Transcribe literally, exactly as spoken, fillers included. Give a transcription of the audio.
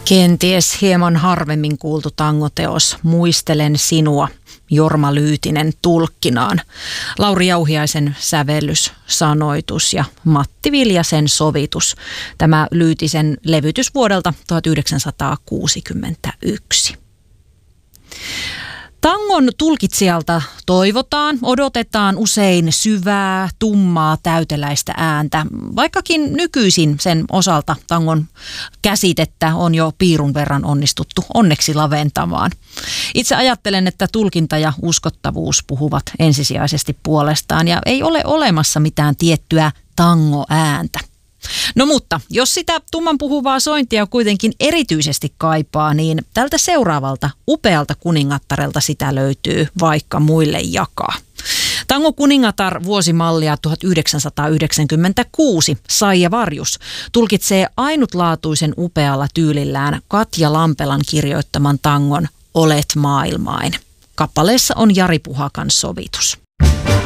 Kenties hieman harvemmin kuultu tangoteos Muistelen sinua, Jorma Lyytinen tulkkinaan. Lauri Jauhiaisen sävellys, sanoitus ja Matti Viljasen sovitus. Tämä Lyytisen levytys vuodelta tuhatyhdeksänsataakuusikymmentäyksi. Tangon tulkitsijalta toivotaan, odotetaan usein syvää, tummaa, täyteläistä ääntä, vaikkakin nykyisin sen osalta tangon käsitettä on jo piirun verran onnistuttu onneksi laventamaan. Itse ajattelen, että tulkinta ja uskottavuus puhuvat ensisijaisesti puolestaan ja ei ole olemassa mitään tiettyä tangoääntä. No mutta, jos sitä tumman puhuvaa sointia kuitenkin erityisesti kaipaa, niin tältä seuraavalta upealta kuningattarelta sitä löytyy vaikka muille jakaa. Tango kuningatar vuosimallia tuhatyhdeksänsataayhdeksänkymmentäkuusi Saija Varjus tulkitsee ainutlaatuisen upealla tyylillään Katja Lampelan kirjoittaman tangon Olet maailmain. Kappaleessa on Jari Puhakan sovitus.